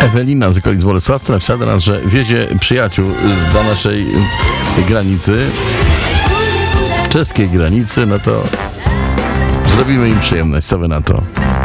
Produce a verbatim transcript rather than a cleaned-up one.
Ewelina z okolic Bolesławca napisała do nas, że wiezie przyjaciół za naszej granicy, czeskiej granicy, no to zrobimy im przyjemność. Co wy na to?